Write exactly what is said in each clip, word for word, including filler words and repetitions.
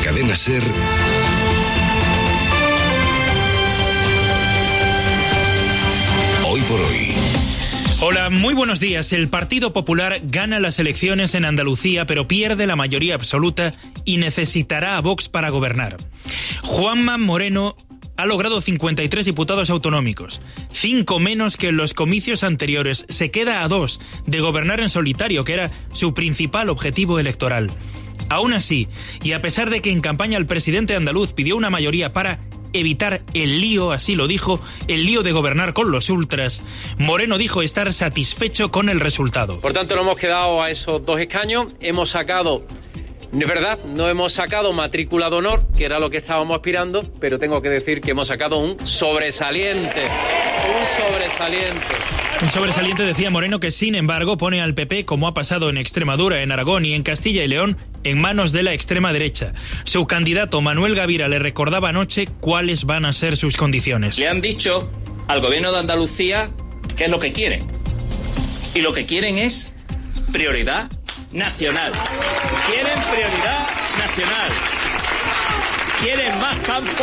Cadena SER. Hoy por hoy. Hola, muy buenos días. El Partido Popular gana las elecciones en Andalucía, pero pierde la mayoría absoluta y necesitará a Vox para gobernar. Juanma Moreno ha logrado cincuenta y tres diputados autonómicos, cinco menos que en los comicios anteriores. Se queda a dos de gobernar en solitario, que era su principal objetivo electoral. Aún así, y a pesar de que en campaña el presidente andaluz pidió una mayoría para evitar el lío, así lo dijo, el lío de gobernar con los ultras, Moreno dijo estar satisfecho con el resultado. Por tanto, nos hemos quedado a esos dos escaños, hemos sacado... Es verdad, no hemos sacado matrícula de honor, que era lo que estábamos aspirando, pero tengo que decir que hemos sacado un sobresaliente, un sobresaliente. Un sobresaliente, decía Moreno, que sin embargo pone al P P, como ha pasado en Extremadura, en Aragón y en Castilla y León, en manos de la extrema derecha. Su candidato Manuel Gavira le recordaba anoche cuáles van a ser sus condiciones. Le han dicho al gobierno de Andalucía qué es lo que quieren. Y lo que quieren es prioridad nacional. Quieren prioridad nacional. Quieren más campo.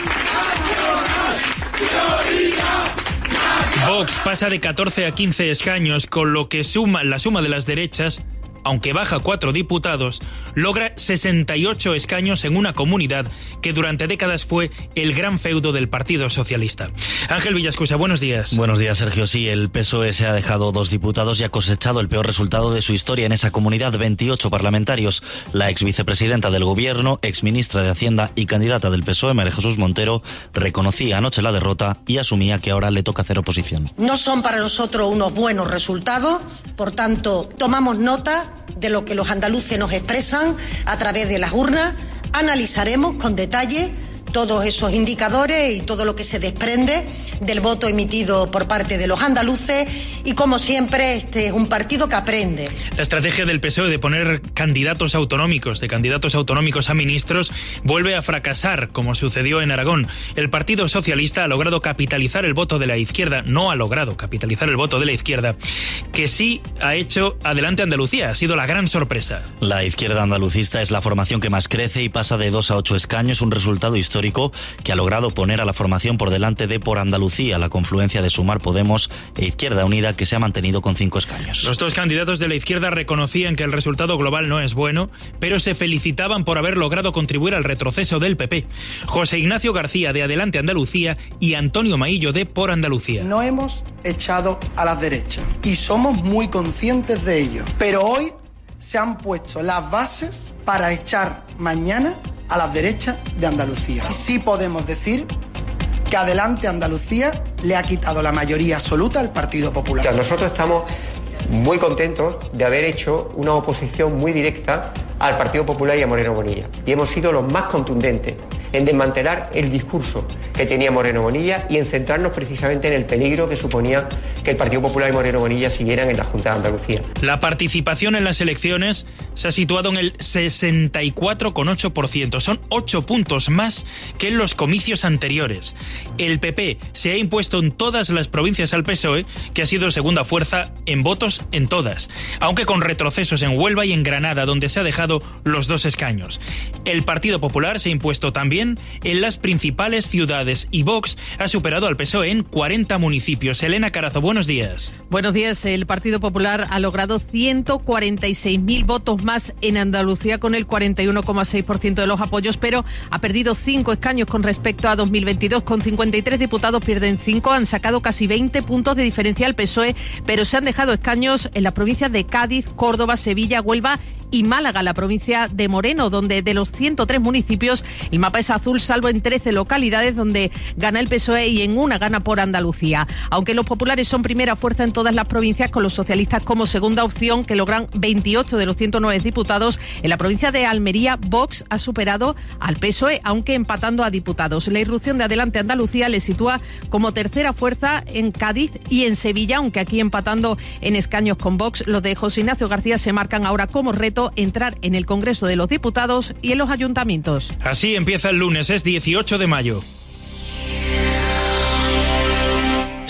Vox pasa de catorce a quince escaños, con lo que suma la suma de las derechas, aunque baja cuatro diputados, logra sesenta y ocho escaños en una comunidad que durante décadas fue el gran feudo del Partido Socialista. Ángel Villascusa, buenos días. Buenos días, Sergio. Sí, el P S O E se ha dejado dos diputados y ha cosechado el peor resultado de su historia en esa comunidad, veintiocho parlamentarios. La ex vicepresidenta del Gobierno, ex ministra de Hacienda y candidata del P S O E, María Jesús Montero, reconocía anoche la derrota y asumía que ahora le toca hacer oposición. No son para nosotros unos buenos resultados, por tanto, tomamos nota de lo que los andaluces nos expresan a través de las urnas, analizaremos con detalle todos esos indicadores y todo lo que se desprende del voto emitido por parte de los andaluces y, como siempre, este es un partido que aprende. La estrategia del P S O E de poner candidatos autonómicos, de candidatos autonómicos a ministros, vuelve a fracasar, como sucedió en Aragón. El Partido Socialista ha logrado capitalizar el voto de la izquierda, no ha logrado capitalizar el voto de la izquierda, que sí ha hecho Adelante Andalucía, ha sido la gran sorpresa. La izquierda andalucista es la formación que más crece y pasa de dos a ocho escaños, un resultado histórico que ha logrado poner a la formación por delante de Por Andalucía, la confluencia de Sumar, Podemos e Izquierda Unida, que se ha mantenido con cinco escaños. Los dos candidatos de la izquierda reconocían que el resultado global no es bueno, pero se felicitaban por haber logrado contribuir al retroceso del P P. José Ignacio García, de Adelante Andalucía, y Antonio Maillo, de Por Andalucía. No hemos echado a las derechas y somos muy conscientes de ello, pero hoy se han puesto las bases para echar mañana a las derechas de Andalucía. Sí podemos decir que Adelante Andalucía le ha quitado la mayoría absoluta al Partido Popular. Nosotros estamos muy contentos de haber hecho una oposición muy directa al Partido Popular y a Moreno Bonilla. Y hemos sido los más contundentes en desmantelar el discurso que tenía Moreno Bonilla y en centrarnos precisamente en el peligro que suponía que el Partido Popular y Moreno Bonilla siguieran en la Junta de Andalucía. La participación en las elecciones se ha situado en el sesenta y cuatro coma ocho por ciento. Son ocho puntos más que en los comicios anteriores. El P P se ha impuesto en todas las provincias al P S O E, que ha sido segunda fuerza en votos en todas, aunque con retrocesos en Huelva y en Granada, donde se ha dejado los dos escaños. El Partido Popular se ha impuesto también en las principales ciudades y Vox ha superado al P S O E en cuarenta municipios. Elena Carazo, buenos días. Buenos días. El Partido Popular ha logrado ciento cuarenta y seis mil votos más en Andalucía, con el cuarenta y uno coma seis por ciento de los apoyos, pero ha perdido cinco escaños con respecto a dos mil veintidós. Con cincuenta y tres diputados pierden cinco, han sacado casi veinte puntos de diferencia al P S O E, pero se han dejado escaños en las provincias de Cádiz, Córdoba, Sevilla, Huelva y Málaga, la provincia de Moreno, donde de los ciento tres municipios el mapa es azul, salvo en trece localidades donde gana el P S O E y en una gana Por Andalucía. Aunque los populares son primera fuerza en todas las provincias, con los socialistas como segunda opción, que logran veintiocho de los ciento nueve diputados, en la provincia de Almería Vox ha superado al P S O E, aunque empatando a diputados. La irrupción de Adelante Andalucía le sitúa como tercera fuerza en Cádiz y en Sevilla, aunque aquí empatando en escaños con Vox. Los de José Ignacio García se marcan ahora como reto entrar en el Congreso de los Diputados y en los ayuntamientos. Así empieza el lunes, es dieciocho de mayo.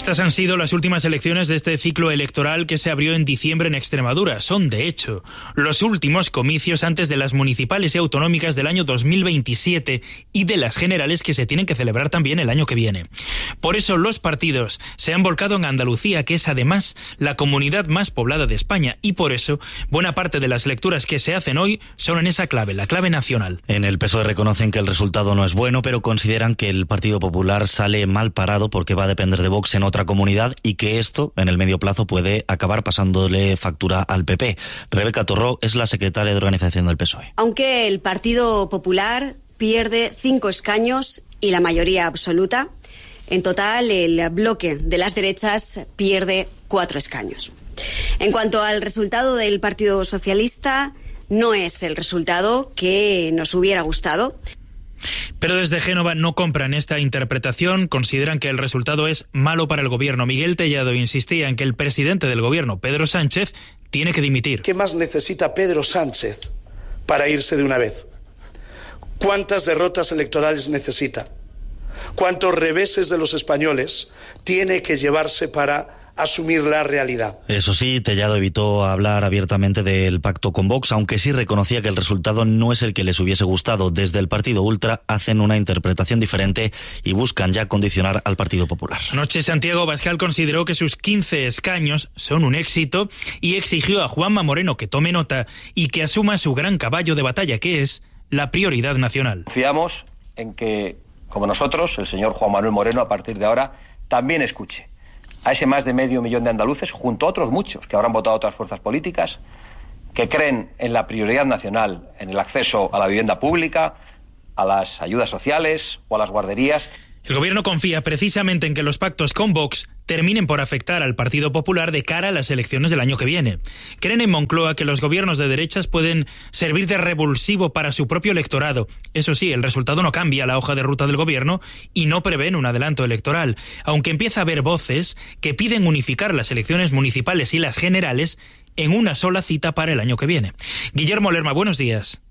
Estas han sido las últimas elecciones de este ciclo electoral que se abrió en diciembre en Extremadura. Son, de hecho, los últimos comicios antes de las municipales y autonómicas del año dos mil veintisiete y de las generales que se tienen que celebrar también el año que viene. Por eso los partidos se han volcado en Andalucía, que es además la comunidad más poblada de España, y por eso buena parte de las lecturas que se hacen hoy son en esa clave, la clave nacional. En el P S O E reconocen que el resultado no es bueno, pero consideran que el Partido Popular sale mal parado porque va a depender de Vox en otra comunidad y que esto, en el medio plazo, puede acabar pasándole factura al P P. Rebeca Torró es la secretaria de organización del P S O E. Aunque el Partido Popular pierde cinco escaños y la mayoría absoluta, en total el bloque de las derechas pierde cuatro escaños. En cuanto al resultado del Partido Socialista, no es el resultado que nos hubiera gustado. Pero desde Génova no compran esta interpretación, consideran que el resultado es malo para el gobierno. Miguel Tellado insistía en que el presidente del gobierno, Pedro Sánchez, tiene que dimitir. ¿Qué más necesita Pedro Sánchez para irse de una vez? ¿Cuántas derrotas electorales necesita? ¿Cuántos reveses de los españoles tiene que llevarse para asumir la realidad? Eso sí, Tellado evitó hablar abiertamente del pacto con Vox, aunque sí reconocía que el resultado no es el que les hubiese gustado. Desde el Partido Ultra hacen una interpretación diferente y buscan ya condicionar al Partido Popular. Anoche Santiago Abascal consideró que sus quince escaños son un éxito y exigió a Juanma Moreno que tome nota y que asuma su gran caballo de batalla, que es la prioridad nacional. Confiamos en que, como nosotros, el señor Juan Manuel Moreno, a partir de ahora, también escuche a ese más de medio millón de andaluces, junto a otros muchos que habrán votado otras fuerzas políticas, que creen en la prioridad nacional, en el acceso a la vivienda pública, a las ayudas sociales o a las guarderías. El gobierno confía precisamente en que los pactos con Vox terminen por afectar al Partido Popular de cara a las elecciones del año que viene. Creen en Moncloa que los gobiernos de derechas pueden servir de revulsivo para su propio electorado. Eso sí, el resultado no cambia la hoja de ruta del gobierno y no prevén un adelanto electoral, aunque empieza a haber voces que piden unificar las elecciones municipales y las generales en una sola cita para el año que viene. Guillermo Lerma, buenos días.